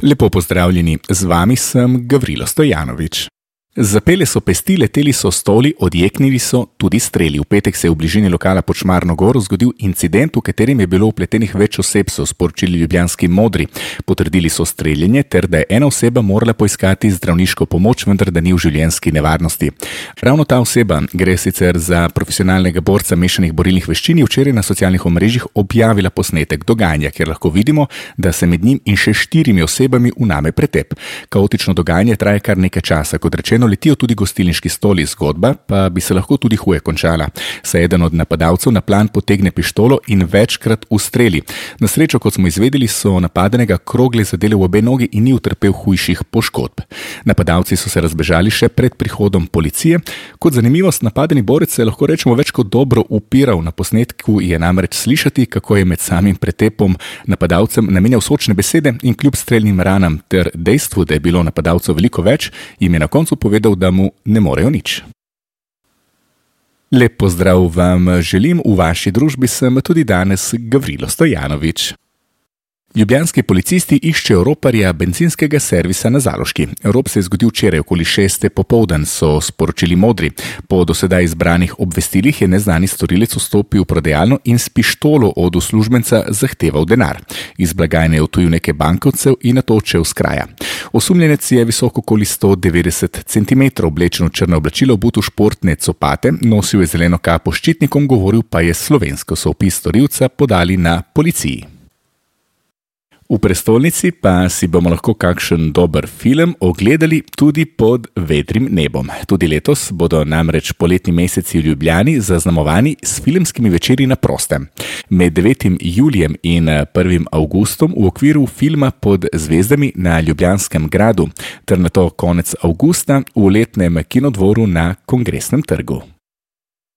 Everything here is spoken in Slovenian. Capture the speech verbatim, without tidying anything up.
Lepo pozdravljeni, z vami sem Gavrilo Stojanovič. Zapele so pesti, leteli so stoli, odjeknili so tudi streli. V petek se je v bližini lokala pod Šmarno goro zgodil incident, v katerem je bilo vpletenih več oseb, so sporočili ljubljanski Modri. Potrdili so streljanje ter da je ena oseba morala poiskati zdravniško pomoč, vendar da ni v življenjski nevarnosti. Ravno ta oseba, gre sicer za profesionalnega borca mešanih borilnih veščin, je včeraj na socialnih omrežjih objavila posnetek dogajanja, kjer lahko vidimo, da se med njim in še štirimi osebami vname pretep. Kaotično dogajanje traja kar nekaj časa, kot rečeno, letijo tudi gostilniški stoli, zgodba pa bi se lahko tudi huje končala. Saj eden od napadalcev na plan potegne pištolo in večkrat ustreli. Na srečo, kot smo izvedeli, so napadenega krogle zadele v obe nogi in ni utrpel hujših poškodb. Napadalci so se razbežali še pred prihodom policije. Kot zanimivost, napadeni borec se lahko rečemo več kot dobro upiral. Na posnetku je namreč slišati, kako je med samim pretepom napadalcem namenjal sočne besede in kljub strelnim ranam ter dejstvu, da je bilo napadalcev veliko več, jim je na koncu povedal, da mu ne morejo nič. Lep pozdrav vam želim, v vaši družbi sem tudi danes Gavrilo Stojanovič. Ljubljanski policisti iščejo roparja bencinskega servisa na Zaloški. Rop se je zgodil včeraj okoli šeste popoldan, so sporočili Modri. Po dosedaj izbranih obvestilih je neznani storilec vstopil v prodajalno in s pištolo od uslužbenca zahteval denar. Iz blagajne je odtujil nekaj bankovcev in nato odšel s kraja. Osumljenec je visok okoli sto devetdeset centimetrov, oblečen v črno oblačilo, obut v športne copate, nosil je zeleno kapo s ščitnikom, govoril pa je slovensko, so opis storilca podali na policiji. V prestolnici pa si bomo lahko kakšen dober film ogledali tudi pod vedrim nebom. Tudi letos bodo namreč poletni meseci v Ljubljani zaznamovani s filmskimi večeri na prostem. Med devetim julijem in prvim avgustom v okviru filma Pod zvezdami na Ljubljanskem gradu ter nato konec avgusta v letnem kinodvoru na Kongresnem trgu.